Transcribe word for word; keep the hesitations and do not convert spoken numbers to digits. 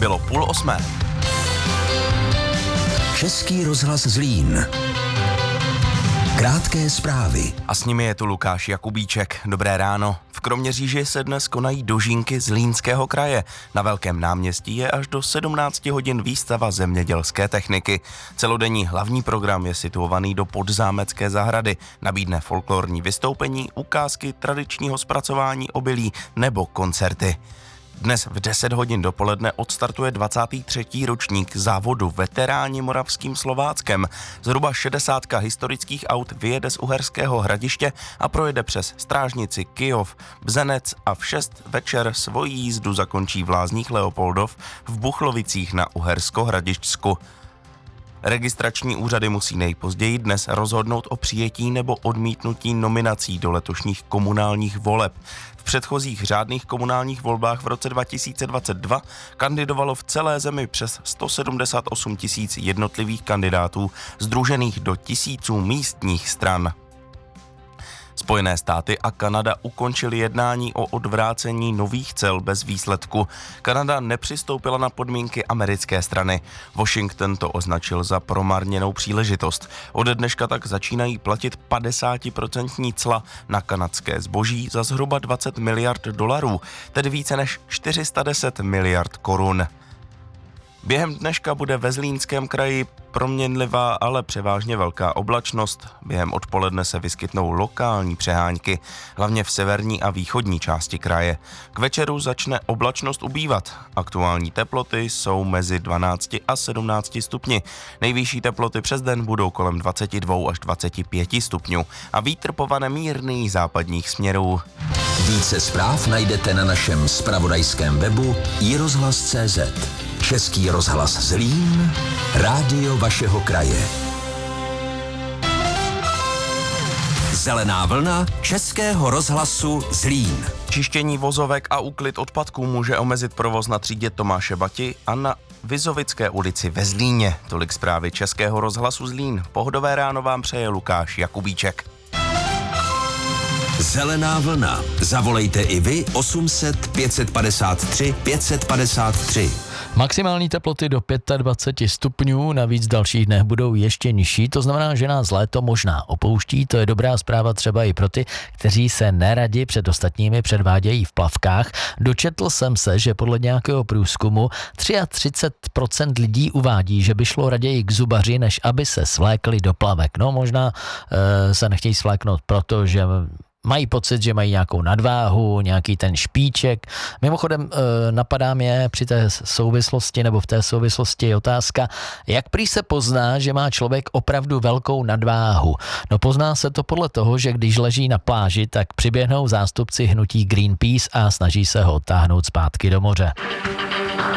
Bylo půl osmé. Český rozhlas Zlín. Krátké zprávy. A s nimi je tu Lukáš Jakubíček. Dobré ráno. V Kroměříži se dnes konají dožínky Zlínského kraje. Na Velkém náměstí je až do sedmnáct hodin výstava zemědělské techniky. Celodenní hlavní program je situovaný do Podzámecké zahrady. Nabídne folklorní vystoupení, ukázky tradičního zpracování obilí nebo koncerty. Dnes v deset hodin dopoledne odstartuje dvacátý třetí ročník závodu Veteráni Moravským Slováckem. Zhruba šedesátka historických aut vyjede z Uherského Hradiště a projede přes Strážnici, Kyjov, Bzenec a v šest večer svoji jízdu zakončí v Lázních Leopoldov v Buchlovicích na Uhersko-Hradišťsku. Registrační úřady musí nejpozději dnes rozhodnout o přijetí nebo odmítnutí nominací do letošních komunálních voleb. V předchozích řádných komunálních volbách v roce dva tisíce dvacet dva kandidovalo v celé zemi přes sto sedmdesát osm tisíc jednotlivých kandidátů sdružených do tisíců místních stran. Spojené státy a Kanada ukončily jednání o odvrácení nových cel bez výsledku. Kanada nepřistoupila na podmínky americké strany. Washington to označil za promarněnou příležitost. Ode dneška tak začínají platit padesátiprocentní cla na kanadské zboží za zhruba dvacet miliard dolarů, tedy více než čtyři sta deset miliard korun. Během dneška bude ve Zlínském kraji proměnlivá, ale převážně velká oblačnost. Během odpoledne se vyskytnou lokální přehánky, hlavně v severní a východní části kraje. K večeru začne oblačnost ubývat. Aktuální teploty jsou mezi dvanácti a sedmnácti stupni. Nejvyšší teploty přes den budou kolem dvacet dva až dvacet pět stupňů a vítr povane mírných západních směrů. Více zpráv najdete na našem zpravodajském webu i rozhlas tečka cé zet. Český rozhlas Zlín, rádio vašeho kraje. Zelená vlna Českého rozhlasu Zlín. Čištění vozovek a úklid odpadků může omezit provoz na třídě Tomáše Bati a na Vizovické ulici ve Zlíně. Tolik zprávy Českého rozhlasu Zlín. Pohodové ráno vám přeje Lukáš Jakubíček. Zelená vlna. Zavolejte i vy osm set pět set padesát tři pět set padesát tři. Maximální teploty do dvacet pět stupňů, navíc v dalších dnech budou ještě nižší, to znamená, že nás léto možná opouští, to je dobrá zpráva třeba i pro ty, kteří se neradi před ostatními předvádějí v plavkách. Dočetl jsem se, že podle nějakého průzkumu třicet tři procent lidí uvádí, že by šlo raději k zubaři, než aby se svlékli do plavek. No možná e, se nechtějí svléknout, protože mají pocit, že mají nějakou nadváhu, nějaký ten špíček. Mimochodem e, napadá mě při té souvislosti nebo v té souvislosti otázka, jak prý se pozná, že má člověk opravdu velkou nadváhu. No pozná se to podle toho, že když leží na pláži, tak přiběhnou zástupci hnutí Greenpeace a snaží se ho táhnout zpátky do moře.